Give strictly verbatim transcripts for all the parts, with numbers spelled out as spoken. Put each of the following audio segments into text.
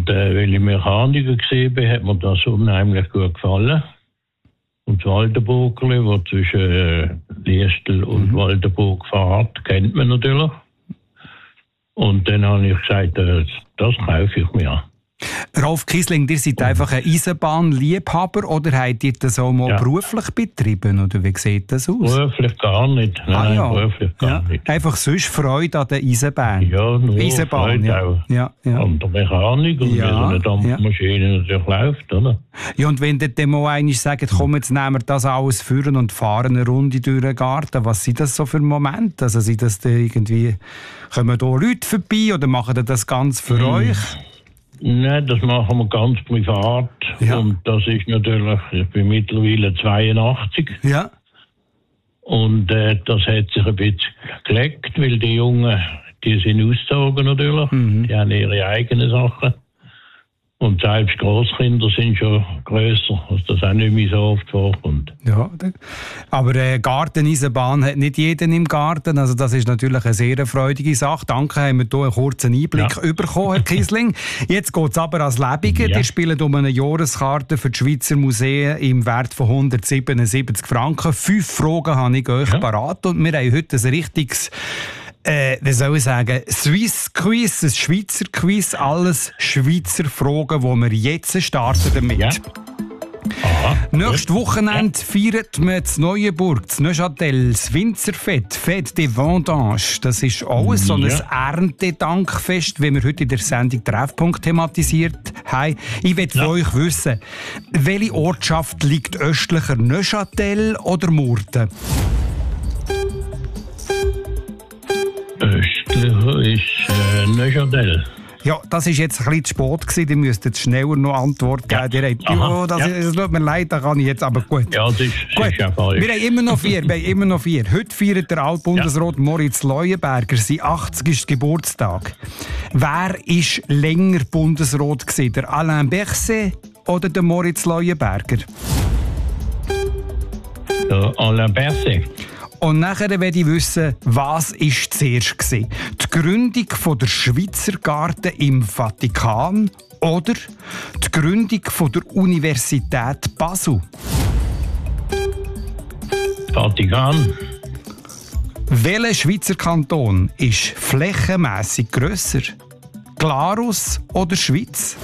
Und äh, weil ich Mechaniker gesehen bin, hat mir das unheimlich gut gefallen. Und das Waldenburgerli, das zwischen äh, Liestel und mhm. Waldenburg fährt, kennt man natürlich. Und dann habe ich gesagt, äh, das kaufe ich mir. Rolf Kiesling, ihr seid einfach ein Eisenbahnliebhaber oder habt ihr das auch mal ja. beruflich betrieben? Oder wie sieht das aus? Beruflich gar nicht. Nein, ah, ja. beruflich gar ja. nicht. Einfach sonst Freude an der Eisenbahn. Ja, nur Eisenbahn, Freude ja. auch. Ja, ja. An der Mechanik und ja, wie so eine Dampfmaschine ja. natürlich läuft, oder? Ja, und wenn ihr mal einmal sagt, komm, jetzt nehmen wir das alles führen und fahren eine Runde durch den Garten, was sind das so für Momente? Also sind das da irgendwie, kommen da Leute vorbei oder machen die das ganz für hm. euch? Nein, das machen wir ganz privat. Ja. Und das ist natürlich, ich bin mittlerweile zweiundachtzig. Ja. Und äh, das hat sich ein bisschen geleckt, weil die Jungen, die sind ausgezogen natürlich. Mhm. Die haben ihre eigenen Sachen. Und selbst Grosskinder sind schon grösser, was das auch nicht mehr so oft vorkommt. Ja, aber äh, Garteneisenbahn hat nicht jeden im Garten. Also das ist natürlich eine sehr freudige Sache. Danke, haben wir hier einen kurzen Einblick ja. bekommen, Herr Kiesling. Jetzt geht es aber als Lebige. Ja. Die spielen um eine Jahreskarte für die Schweizer Museen im Wert von hundertsiebenundsiebzig Franken. Fünf Fragen habe ich euch ja. parat und wir haben heute ein richtiges... Äh, wie soll ich sagen, Swiss Quiz, ein Schweizer Quiz, alles Schweizer Fragen, die wir jetzt starten damit. Ja. Aha, Nächstes gut. Wochenende ja. feiert man in Neuenburg, in Neuchâtel, das Winzerfest, Fête des Vendanges. Das ist auch so ein ja. Erntedankfest, wie wir heute in der Sendung Treffpunkt thematisiert haben. Ich möchte ja. von euch wissen, welche Ortschaft liegt östlicher, Neuchâtel oder Murten? Östlicher ist äh, Neuchâtel. Ja, das war jetzt ein bisschen zu spät gewesen. Ihr müsstet schneller noch Antwort geben. Ja. Ihr habt, oh, das, ja. ist, das tut mir leid, da kann ich jetzt, aber gut. Ja, das ist, gut. ist ja falsch. Wir haben immer noch vier, wir haben immer noch vier. Heute feiert der Altbundesrat ja. Moritz Leuenberger sein achtzigsten Geburtstag. Wer war länger Bundesrat gewesen? Der Alain Berset oder der Moritz Leuenberger? Der Alain Berset. Und nachher werde ich wissen, was war zuerst gewesen? Die Gründung von der Schweizer Garten im Vatikan oder die Gründung von der Universität Basel? Vatikan. Welcher Schweizer Kanton ist flächenmässig grösser? Glarus oder Schweiz?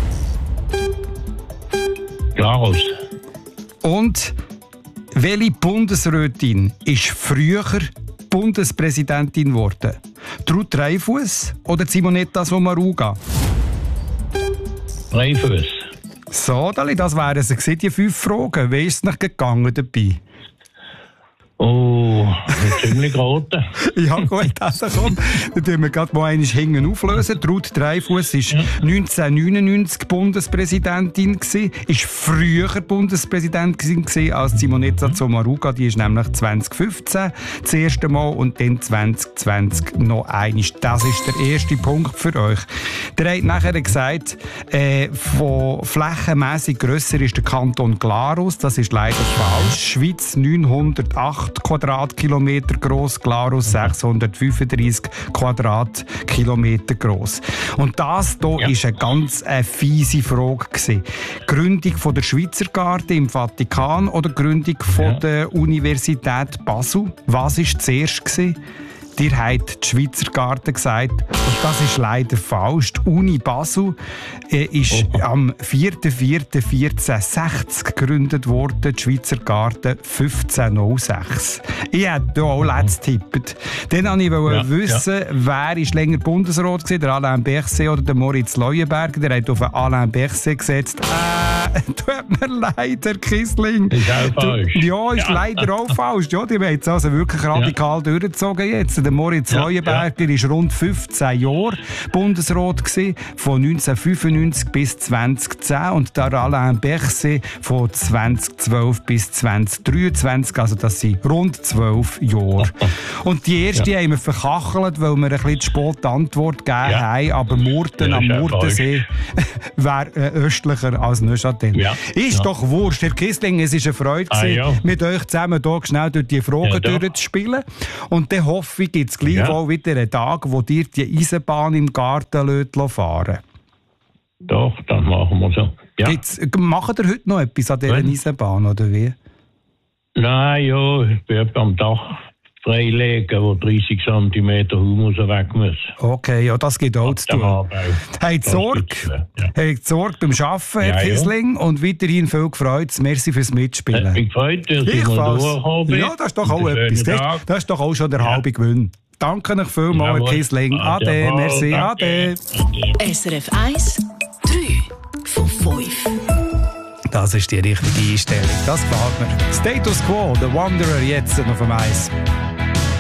Glarus. Und welche Bundesrätin ist früher Bundespräsidentin geworden? Ruth Dreifuss oder Simonetta Sommaruga? Dreifuss. So, das wären sie, die fünf Fragen. Wie ist es nicht gegangen dabei? Oh, ziemlich rote. Ja gut, also komm, dann tun wir gerade mal einmal hinten auflösen. Ruth Dreifuss war ja. neunzehnhundertneunundneunzig Bundespräsidentin, war früher Bundespräsidentin als Simonetta Sommaruga. Die ist nämlich zwanzig fünfzehn das erste Mal und dann zwanzig zwanzig noch einmal. Das ist der erste Punkt für euch. Der hat nachher gesagt, äh, von flächenmässig grösser ist der Kanton Glarus. Das ist leider falsch. Schweiz neunhundertacht Quadratkilometer gross, Glarus sechshundertfünfunddreissig Quadratkilometer gross. Und das hier ja. ist eine ganz äh, fiese Frage gewesen. Gründung von der Schweizer Garten im Vatikan oder Gründung von ja. der Universität Basel? Was war zuerst gewesen? Ihr habt die Schweizer Garten gesagt und das ist leider falsch. Die Uni Basel äh, ist oh. am vierten vierten vierzehnhundertsechzig gegründet worden, die Schweizer Garten fünfzehnhundertsechs. Ich hätte hier auch letzt getippt. Dann wollte ich ja, wissen, ja. wer ist länger Bundesrat gewesen, der Alain Berset oder der Moritz Leuenberger. Der hat auf Alain Berset gesetzt. Äh, tut mir leid, Herr Kiesling. Ist auch falsch. Du, ja, ist ja. leider auch falsch. Ja, die haben es also wirklich radikal ja. durchgezogen jetzt. Der Moritz ja, Leuenberger war ja. rund fünfzehn Jahre Bundesrat gewesen, von neunzehnhundertfünfundneunzig bis zweitausendzehn und der Alain Berset von zweitausendzwölf bis zweitausenddreiundzwanzig, also das sind rund zwölf Jahre. Und die erste ja. haben wir verkachelt, weil wir ein bisschen zu spät die Antwort gegeben ja. haben, aber Murten ja, am Murtensee wäre äh, östlicher als Neuchâtel. Ja. Ist ja. doch wurscht, Herr Kiesling, es war eine Freude, ah, ja. mit euch zusammen hier schnell durch die Fragen ja, durchzuspielen. Und dann hoffe ich, gibt es gleich ja. auch wieder einen Tag, wo dir die Eisenbahn im Garten fahren lässt. Doch, das machen wir so. Ja. Gibt's, macht ihr heute noch etwas an dieser Eisenbahn, oder wie? Nein, ja, ich bin am Dach freilegen, wo dreißig Zentimeter Humus weg muss. Okay, ja, das geht auch zu tun. Habt Sorge, ja. Habt Sorge beim Arbeiten, Herr ja, Kiesling, ja. Und weiterhin viel gefreut. Merci fürs Mitspielen. Mich gefreut, dass ich mal durchhabe. Ja, das ist doch auch etwas. Das, das ist doch auch schon der ja. halbe Gewinn. Danke euch vielmals, Herr Kiesling. Ade, Ade, merci, ade. S R F eins, drei von fünf. Das ist die richtige Einstellung. Das gefällt mir. Status Quo, The Wanderer, jetzt noch vom Eis.